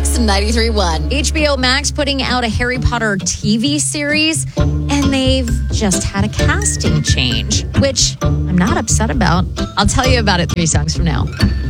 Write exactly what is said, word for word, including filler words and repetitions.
Mix ninety-three point one. H B O Max putting out a Harry Potter T V series, and they've just had a casting change, which I'm not upset about. I'll tell you about it three songs from now.